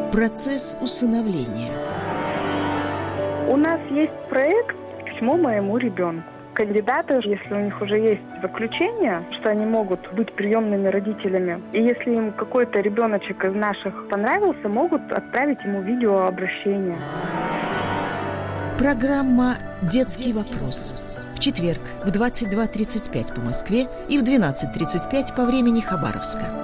Процесс усыновления. У нас есть проект «Письмо моему ребенку». Кандидаты, если у них уже есть заключение, что они могут быть приемными родителями, и если им какой-то ребеночек из наших понравился, могут отправить ему видеообращение. Программа «Детский вопрос». В четверг в 22:35 по Москве и в 12:35 по времени Хабаровска.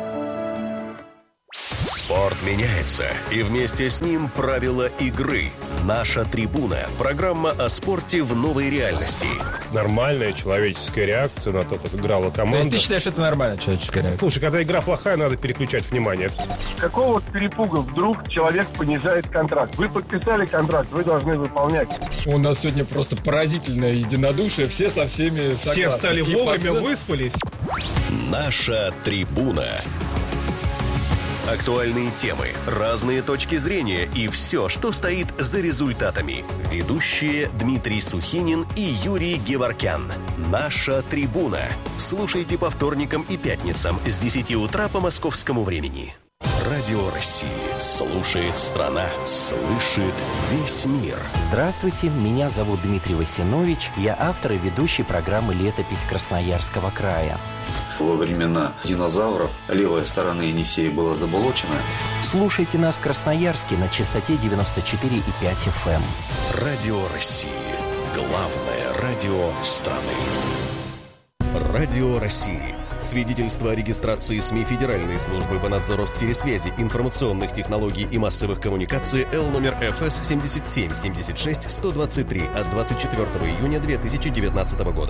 Спорт меняется, и вместе с ним правила игры. «Наша трибуна» – программа о спорте в новой реальности. Нормальная человеческая реакция на то, как играла команда. То есть ты считаешь, это нормальная человеческая реакция? Слушай, когда игра плохая, надо переключать внимание. Какого перепуга вдруг человек понижает контракт? Вы подписали контракт, вы должны выполнять. У нас сегодня просто поразительное единодушие, все со всеми согласны. Все встали вовремя, выспались. «Наша трибуна». Актуальные темы, разные точки зрения и все, что стоит за результатами. Ведущие Дмитрий Сухинин и Юрий Геворкян. «Наша трибуна». Слушайте по вторникам и пятницам с 10 утра по московскому времени. Радио России. Слушает страна. Слышит весь мир. Здравствуйте, меня зовут Дмитрий Васинович. Я автор и ведущий программы «Летопись Красноярского края». Во времена динозавров левая сторона Енисея была заболочена. Слушайте нас в Красноярске на частоте 94,5 FM. Радио России. Главное радио страны. Радио России. Свидетельство о регистрации СМИ Федеральной службы по надзору в сфере связи, информационных технологий и массовых коммуникаций Л номер ФС 7776-123 от 24 июня 2019 года.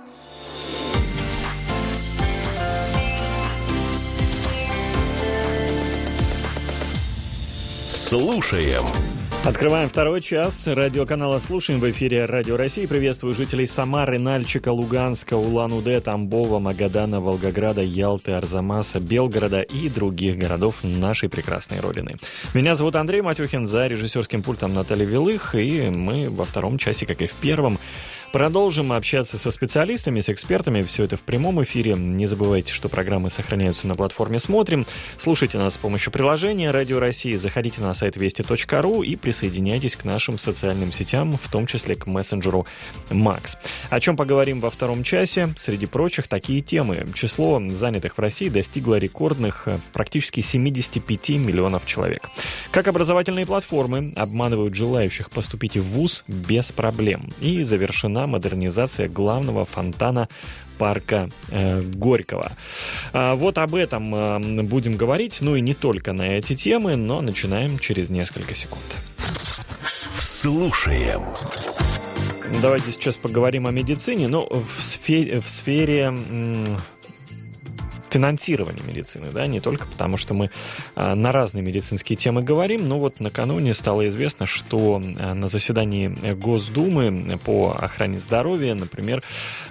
Слушаем. Открываем второй час радиоканала «Слушаем». В эфире Радио России. Приветствую жителей Самары, Нальчика, Луганска, Улан-Удэ, Тамбова, Магадана, Волгограда, Ялты, Арзамаса, Белгорода и других городов нашей прекрасной родины. Меня зовут Андрей Матюхин, за режиссерским пультом Наталья Вилых, и мы во втором часе, как и в первом, продолжим общаться со специалистами, с экспертами. Все это в прямом эфире. Не забывайте, что программы сохраняются на платформе «Смотрим». Слушайте нас с помощью приложения «Радио России». Заходите на сайт вести.ру и присоединяйтесь к нашим социальным сетям, в том числе к мессенджеру Макс. О чем поговорим во втором часе? Среди прочих, такие темы. Число занятых в России достигло рекордных практически 75 миллионов человек. Как образовательные платформы обманывают желающих поступить в вуз без проблем. И завершена модернизация главного фонтана парка Горького. Вот об этом будем говорить, ну и не только на эти темы, но начинаем через несколько секунд. Слушаем. Давайте сейчас поговорим о медицине, но в сфере финансирования медицины, да, не только потому, что мы на разные медицинские темы говорим, но вот накануне стало известно, что на заседании Госдумы по охране здоровья, например,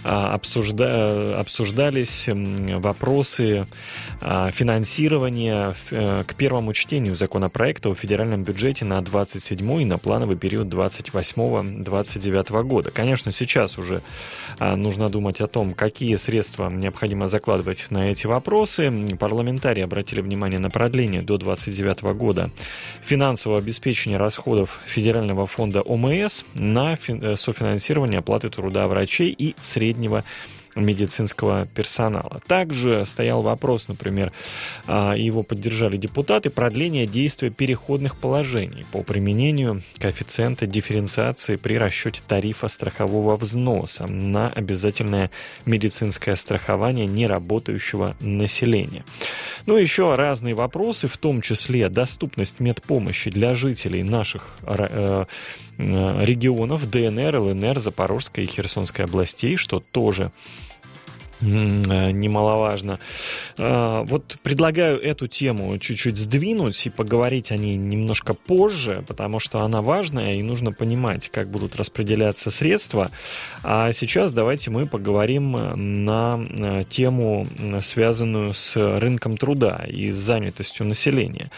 обсуждались вопросы финансирования к первому чтению законопроекта о федеральном бюджете на 27-й и на плановый период 28-29 года. Конечно, сейчас уже нужно думать о том, какие средства необходимо закладывать на эти вопросы. Парламентарии обратили внимание на продление до 29 года финансового обеспечения расходов Федерального фонда ОМС на софинансирование оплаты труда врачей и среднего медицинского персонала. Также стоял вопрос, например, его поддержали депутаты, продление действия переходных положений по применению коэффициента дифференциации при расчете тарифа страхового взноса на обязательное медицинское страхование неработающего населения. Ну, еще разные вопросы, в том числе доступность медпомощи для жителей наших регионов ДНР, ЛНР, Запорожской и Херсонской областей, что тоже немаловажно. Вот предлагаю эту тему чуть-чуть сдвинуть и поговорить о ней немножко позже, потому что она важная и нужно понимать, как будут распределяться средства. А сейчас давайте мы поговорим на тему, связанную с рынком труда и с занятостью населения.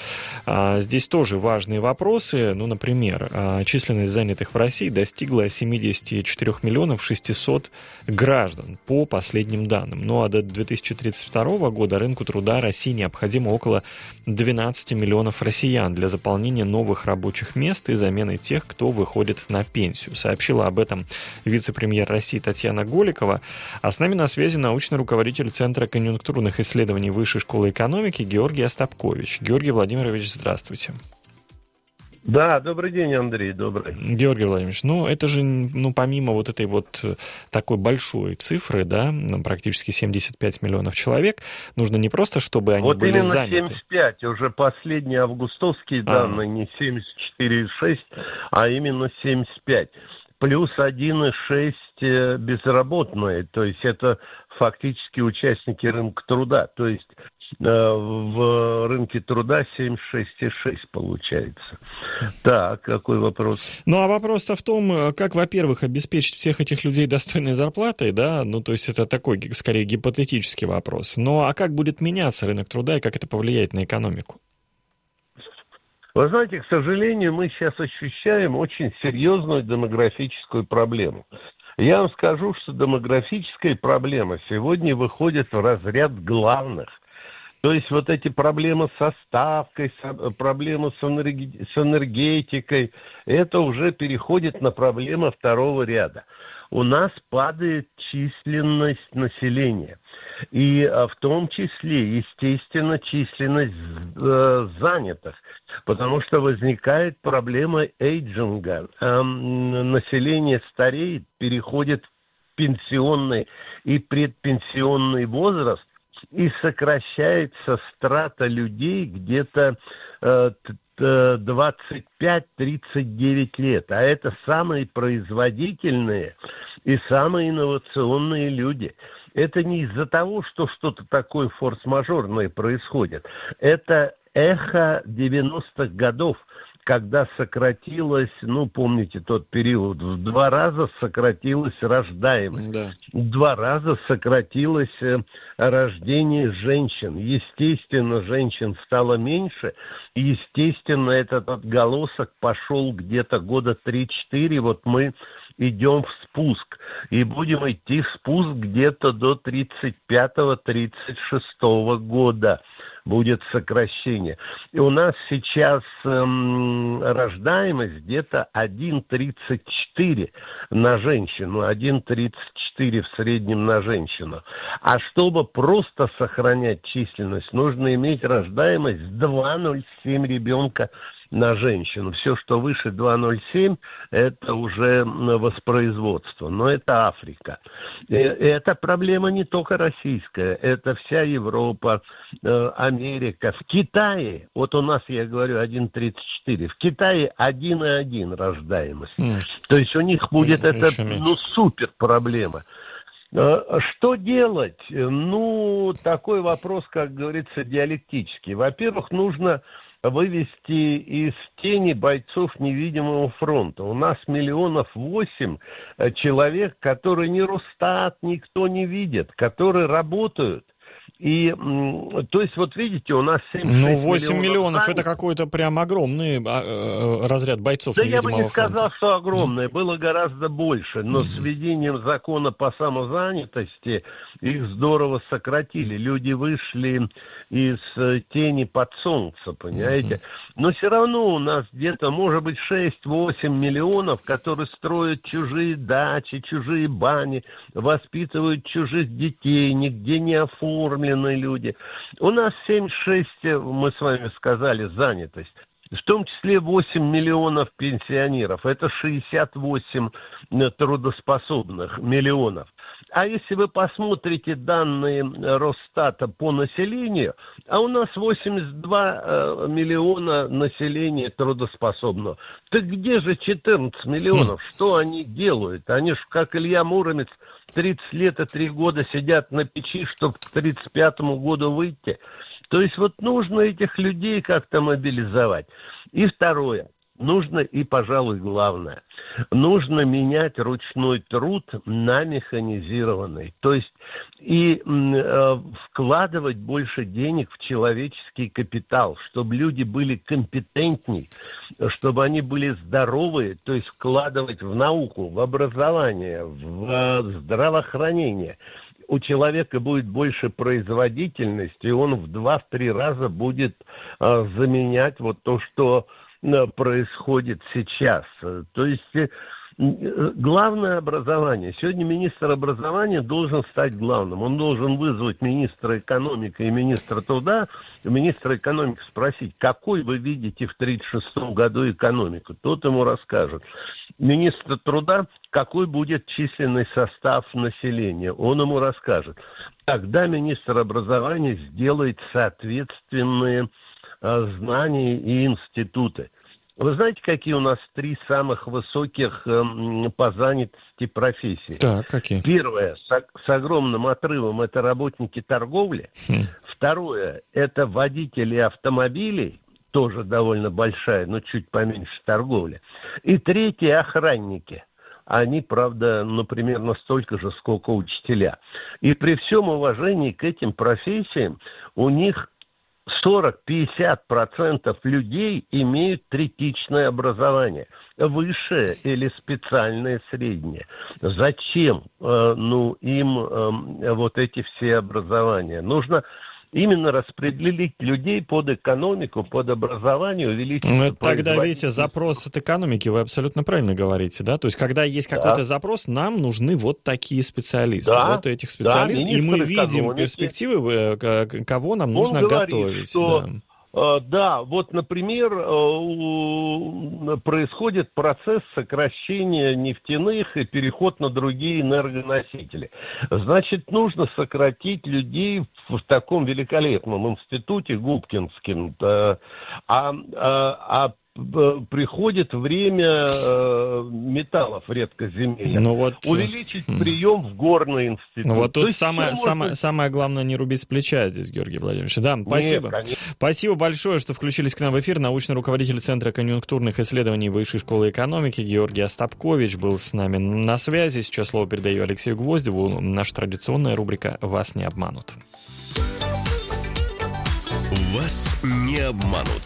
Здесь тоже важные вопросы. Ну, например, численность занятых в России достигла 74 миллионов 600 граждан по последним данным. Ну, а до 2032 года рынку труда России необходимо около 12 миллионов россиян для заполнения новых рабочих мест и замены тех, кто выходит на пенсию. Сообщила об этом вице-премьер России Татьяна Голикова. А с нами на связи научный руководитель Центра конъюнктурных исследований Высшей школы экономики Георгий Остапкович. Георгий Владимирович, здравствуйте. Да, добрый день, Андрей, добрый. Георгий Владимирович, ну это же, помимо вот этой вот такой большой цифры, да, практически 75 миллионов человек, нужно не просто, чтобы они были заняты. Вот именно 75, уже последние августовские данные, не 74,6, а именно 75. Плюс 1,6 безработные, то есть это фактически участники рынка труда, то есть в рынке труда 76,6 получается. Так, какой вопрос? Ну, а вопрос-то в том, как, во-первых, обеспечить всех этих людей достойной зарплатой, да, ну, то есть это такой, скорее, гипотетический вопрос. Ну, а как будет меняться рынок труда и как это повлияет на экономику? Вы знаете, к сожалению, мы сейчас ощущаем очень серьезную демографическую проблему. Я вам скажу, что демографическая проблема сегодня выходит в разряд главных. То есть вот эти проблемы со ставкой, проблемы с энергетикой, это уже переходит на проблемы второго ряда. У нас падает численность населения. И в том числе, естественно, численность занятых. Потому что возникает проблема эйджинга. Население стареет, переходит в пенсионный и предпенсионный возраст, и сокращается страта людей где-то 25-39 лет. А это самые производительные и самые инновационные люди. Это не из-за того, что что-то такое форс-мажорное происходит. Это эхо 90-х годов, когда сократилось, помните тот период, в 2 раза сократилась рождаемость, да. В 2 раза сократилось рождение женщин. Естественно, женщин стало меньше, и, естественно, этот отголосок пошел где-то года 3-4, вот мы идем в спуск, и будем идти в спуск где-то до 35-36 года. Будет сокращение. И у нас сейчас рождаемость где-то 1,34 на женщину, 1,34 в среднем на женщину. А чтобы просто сохранять численность, нужно иметь рождаемость 2,07 ребенка на женщину. Все, что выше 2,07, это уже воспроизводство. Но это Африка. Это проблема не только российская, это вся Европа, Америка. В Китае, вот у нас, я говорю, 1,34, в Китае 1,1 рождаемость. То есть у них будет это, супер проблема. Что делать? Такой вопрос, как говорится, диалектический. Во-первых, нужно вывести из тени бойцов невидимого фронта. У нас 8 миллионов человек, которые ни Росстат, никто не видит, которые работают. И, то есть, вот видите, у нас 8 миллионов это какой-то прям огромный разряд бойцов невидимого фронта. Да я бы не сказал, что огромное, было гораздо больше, но с введением закона по самозанятости их здорово сократили. Люди вышли из тени под солнце, понимаете? Но все равно у нас где-то, может быть, 6-8 миллионов, которые строят чужие дачи, чужие бани, воспитывают чужих детей, нигде не оформлены люди. У нас 7,6, мы с вами сказали, занятость. В том числе 8 миллионов пенсионеров. Это 68 трудоспособных миллионов. А если вы посмотрите данные Росстата по населению, а у нас 82 миллиона населения трудоспособного, так где же 14 миллионов? Что они делают? Они же, как Илья Муромец, 30 лет и 3 года сидят на печи, чтобы к 35-му году выйти. То есть вот нужно этих людей как-то мобилизовать. И второе. нужно, и, пожалуй, главное, нужно менять ручной труд на механизированный. То есть и вкладывать больше денег в человеческий капитал, чтобы люди были компетентней, чтобы они были здоровые, то есть вкладывать в науку, в образование, в здравоохранение. У человека будет больше производительности, и он в 2-3 раза будет заменять вот то, что происходит сейчас. То есть главное образование. Сегодня министр образования должен стать главным. Он должен вызвать министра экономики и министра труда. Министра экономики спросить, какой вы видите в 1936 году экономику. Тот ему расскажет. Министр труда, какой будет численный состав населения. Он ему расскажет. Тогда министр образования сделает соответственные знания и институты. Вы знаете, какие у нас 3 самых высоких по занятости профессии? Так, какие? Первое, с огромным отрывом, это работники торговли. Второе, это водители автомобилей, тоже довольно большая, но чуть поменьше торговля. И третье, охранники. Они, правда, примерно столько же, сколько учителя. И при всем уважении к этим профессиям, у них 40-50% людей имеют третичное образование, высшее или специальное среднее. Зачем им вот эти все образования? Нужно именно распределить людей под экономику, под образование, увеличить... Тогда, видите, запрос от экономики, вы абсолютно правильно говорите, да? То есть, когда есть какой-то запрос, нам нужны вот такие специалисты. Да, вот этих специалистов. И мы видим перспективы, кого нам нужно готовить. Что... Да, вот, например, происходит процесс сокращения нефтяных и переход на другие энергоносители. Значит, нужно сократить людей в таком великолепном институте Губкинском. Приходит время металлов редкоземельных. Увеличить прием в горный институт. Тут самое главное не рубить с плеча здесь, Георгий Владимирович. Да, спасибо. Нет, спасибо большое, что включились к нам в эфир. Научный руководитель Центра конъюнктурных исследований Высшей школы экономики Георгий Остапкович был с нами на связи. Сейчас слово передаю Алексею Гвоздеву. Наша традиционная рубрика «Вас не обманут». Вас не обманут.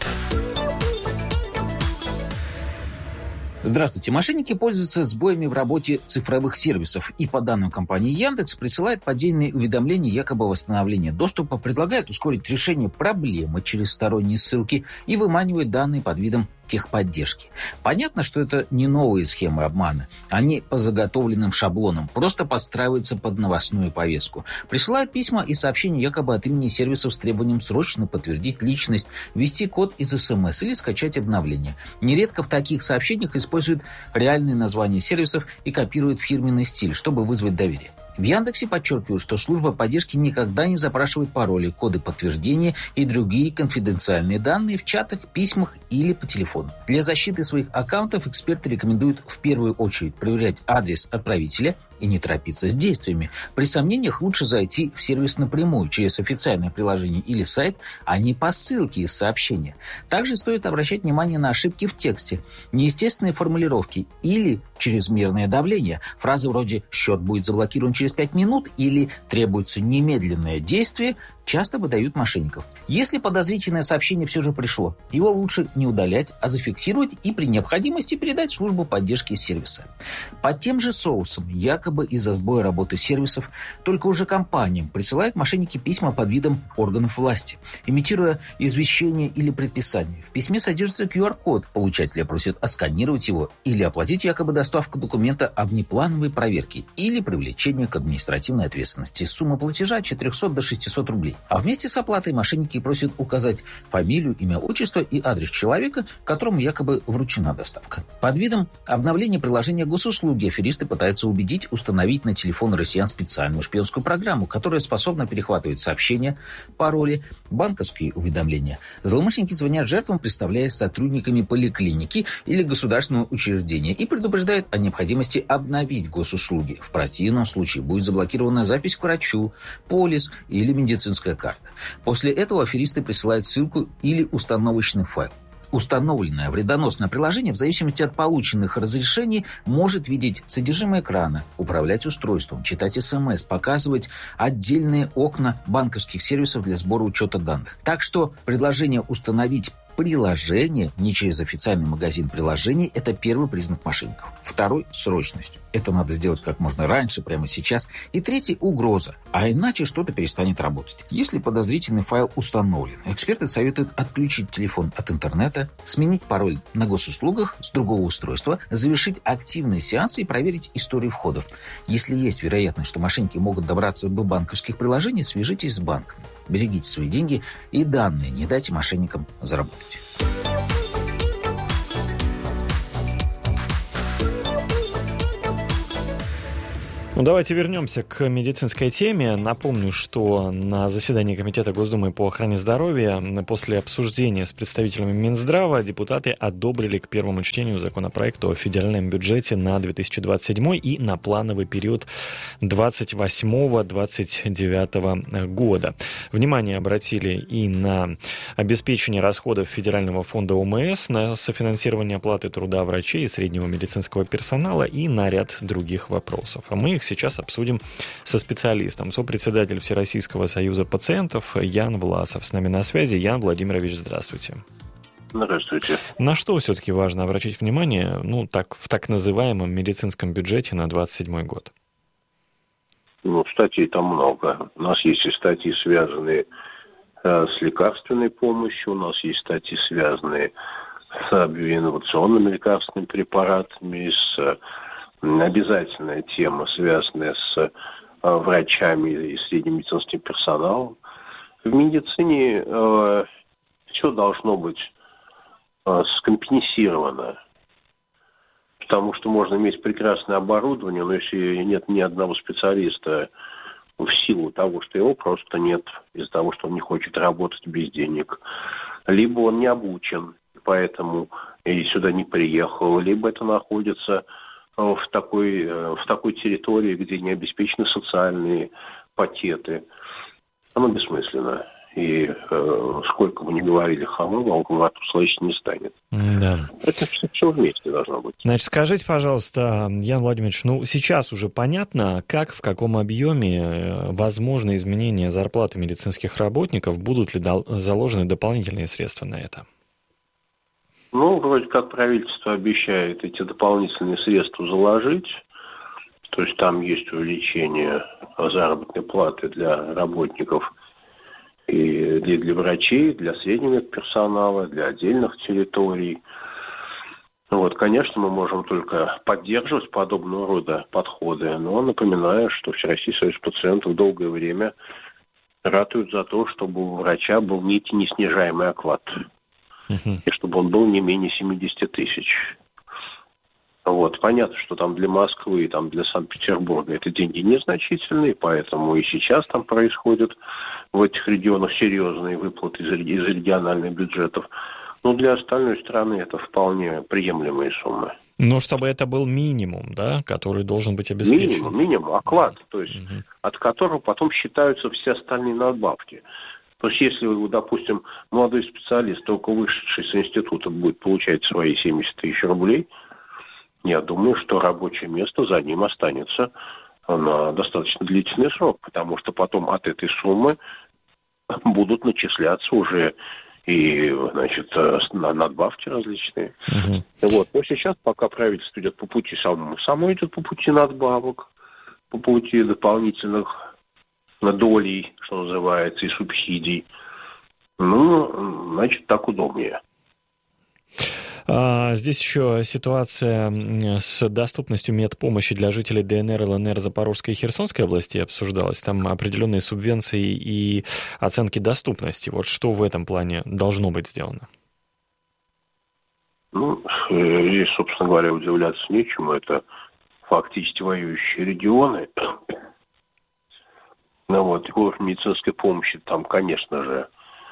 Здравствуйте. Мошенники пользуются сбоями в работе цифровых сервисов и, по данным компании Яндекс, присылают поддельные уведомления якобы о восстановлении доступа, предлагают ускорить решение проблемы через сторонние ссылки и выманивают данные под видом техподдержки. Понятно, что это не новые схемы обмана. Они по заготовленным шаблонам, просто подстраиваются под новостную повестку. Присылают письма и сообщения якобы от имени сервисов с требованием срочно подтвердить личность, ввести код из СМС или скачать обновление. Нередко в таких сообщениях используют реальные названия сервисов и копируют фирменный стиль, чтобы вызвать доверие. В Яндексе подчеркивают, что служба поддержки никогда не запрашивает пароли, коды подтверждения и другие конфиденциальные данные в чатах, письмах или по телефону. Для защиты своих аккаунтов эксперты рекомендуют в первую очередь проверять адрес отправителя и не торопиться с действиями. При сомнениях лучше зайти в сервис напрямую через официальное приложение или сайт, а не по ссылке из сообщения. Также стоит обращать внимание на ошибки в тексте, неестественные формулировки или чрезмерное давление. Фразы вроде «счет будет заблокирован через 5 минут» или «требуется немедленное действие» часто выдают мошенников. Если подозрительное сообщение все же пришло, его лучше не удалять, а зафиксировать и при необходимости передать в службу поддержки сервиса. Под тем же соусом, якобы из-за сбоя работы сервисов, только уже компаниям присылают мошенники письма под видом органов власти, имитируя извещение или предписание. В письме содержится QR-код, получателя просят отсканировать его или оплатить якобы доставку документа о внеплановой проверке или привлечению к административной ответственности. Сумма платежа от 400 до 600 рублей. А вместе с оплатой мошенники просят указать фамилию, имя, отчество и адрес человека, которому якобы вручена доставка. Под видом обновления приложения госуслуги аферисты пытаются убедить установить на телефон россиян специальную шпионскую программу, которая способна перехватывать сообщения, пароли, банковские уведомления. Злоумышленники звонят жертвам, представляясь сотрудниками поликлиники или государственного учреждения, и предупреждают о необходимости обновить госуслуги. В противном случае будет заблокирована запись к врачу, полис или медицинская карта. После этого аферисты присылают ссылку или установочный файл. Установленное вредоносное приложение в зависимости от полученных разрешений может видеть содержимое экрана, управлять устройством, читать СМС, показывать отдельные окна банковских сервисов для сбора учета данных. Так что предложение установить приложение не через официальный магазин приложений – это первый признак мошенников. Второй – срочность. Это надо сделать как можно раньше, прямо сейчас. И третий – угроза. А иначе что-то перестанет работать. Если подозрительный файл установлен, эксперты советуют отключить телефон от интернета, сменить пароль на госуслугах с другого устройства, завершить активные сеансы и проверить историю входов. Если есть вероятность, что мошенники могут добраться до банковских приложений, свяжитесь с банками. Берегите свои деньги и данные, не дайте мошенникам заработать. Ну, давайте вернемся к медицинской теме. Напомню, что на заседании Комитета Госдумы по охране здоровья после обсуждения с представителями Минздрава депутаты одобрили к первому чтению законопроект о федеральном бюджете на 2027 и на плановый период 28-29 года. Внимание обратили и на обеспечение расходов Федерального фонда ОМС, на софинансирование оплаты труда врачей и среднего медицинского персонала и на ряд других вопросов. А мы их сейчас обсудим со специалистом. Сопредседатель Всероссийского союза пациентов Ян Власов с нами на связи. Ян Владимирович, здравствуйте. Здравствуйте. На что все-таки важно обратить внимание, в так называемом медицинском бюджете на 2027 год? Статей там много. У нас есть и статьи, связанные с лекарственной помощью, у нас есть статьи, связанные с инновационными лекарственными препаратами, с обязательная тема, связанная с врачами и средним медицинским персоналом. В медицине все должно быть скомпенсировано, потому что можно иметь прекрасное оборудование, но если нет ни одного специалиста в силу того, что его просто нет, из-за того, что он не хочет работать без денег, либо он не обучен, поэтому и сюда не приехал, либо это находится в такой территории, где не обеспечены социальные пакеты. Оно бессмысленно. И сколько бы ни говорили хамы, он говорит, слышать не станет. Да. Это все вместе должно быть. Значит, скажите, пожалуйста, Ян Владимирович, сейчас уже понятно, как, в каком объеме возможны изменения зарплаты медицинских работников, будут ли заложены дополнительные средства на это? Вроде как правительство обещает эти дополнительные средства заложить. То есть там есть увеличение заработной платы для работников и для врачей, для среднего персонала, для отдельных территорий. Конечно, мы можем только поддерживать подобного рода подходы, но напоминаю, что Всероссийский союз пациентов долгое время ратует за то, чтобы у врача был неснижаемый оклад. И чтобы он был не менее 70 тысяч. Понятно, что там для Москвы и там для Санкт-Петербурга это деньги незначительные, поэтому и сейчас там происходят в этих регионах серьезные выплаты из региональных бюджетов. Но для остальной страны это вполне приемлемые суммы. Но чтобы это был минимум, да, который должен быть обеспечен. Минимум, оклад, то есть от которого потом считаются все остальные надбавки. То есть, если, допустим, молодой специалист, только вышедший с института, будет получать свои 70 тысяч рублей, я думаю, что рабочее место за ним останется на достаточно длительный срок, потому что потом от этой суммы будут начисляться уже и, надбавки различные. Но сейчас, пока правительство идет по пути само идет по пути надбавок, по пути дополнительных долей, что называется, и субсидий. Так удобнее. Здесь еще ситуация с доступностью медпомощи для жителей ДНР, ЛНР, Запорожской и Херсонской области обсуждалась. Там определенные субвенции и оценки доступности. Что в этом плане должно быть сделано? Здесь, собственно говоря, удивляться нечему. Это фактически воюющие регионы. Уровень медицинской помощи там, конечно же,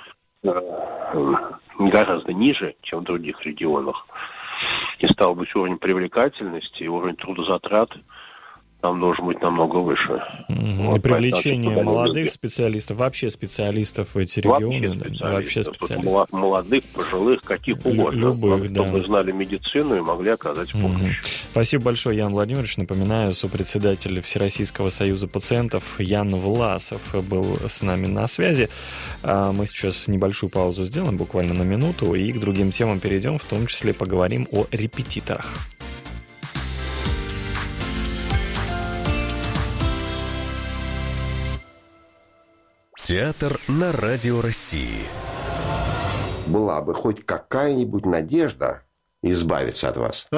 гораздо ниже, чем в других регионах. И стал быть уровень привлекательности, и уровень трудозатрат там должен быть намного выше. И привлечение молодых специалистов, вообще специалистов в эти регионы. Вообще специалистов. Молодых, пожилых, каких угодно. Любых, чтобы знали медицину и могли оказать помощь. Спасибо большое, Ян Владимирович. Напоминаю, сопредседатель Всероссийского союза пациентов Ян Власов был с нами на связи. Мы сейчас небольшую паузу сделаем, буквально на минуту, и к другим темам перейдем, в том числе поговорим о репетиторах. Театр на Радио России. Была бы хоть какая-нибудь надежда избавиться от вас.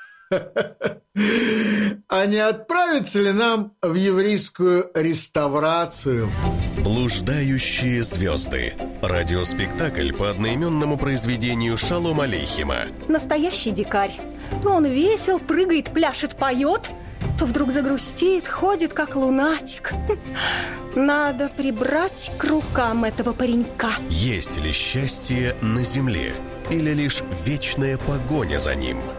А не отправиться ли нам в еврейскую реставрацию? «Блуждающие звезды». Радиоспектакль по одноименному произведению Шолома Алейхима. Настоящий дикарь. То он весел, прыгает, пляшет, поет, то вдруг загрустит, ходит как лунатик. Надо прибрать к рукам этого паренька. Есть ли счастье на земле или лишь вечная погоня за ним?